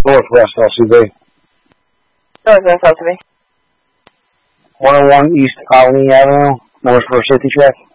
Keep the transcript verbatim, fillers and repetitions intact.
Northwest L C B. Northwest L C B. one oh one East Colony Avenue, Morrisburg Safety Track.